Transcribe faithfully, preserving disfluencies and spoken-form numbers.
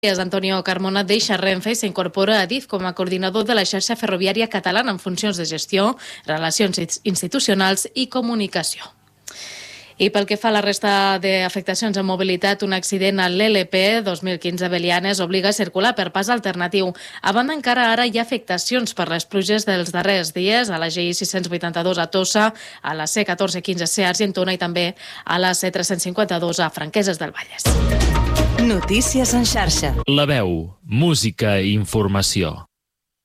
Antonio Carmona deixa Renfe i s'incorpora a Adif com a coordinador de la xarxa ferroviària catalana en funcions de gestió, relacions institucionals i comunicació. I pel que fa a la resta d'afectacions en mobilitat, un accident a l'L P dos mil quinze Belianes obliga a circular per pas alternatiu. A banda, encara ara hi ha afectacions per les pluges dels darrers dies a la G I sis-cents vuitanta-dos a Tossa, a la C catorze quinze C a Argentona i també a la C tres-cents cinquanta-dos a Franqueses del Vallès. Notícies en xarxa. La veu, música i informació.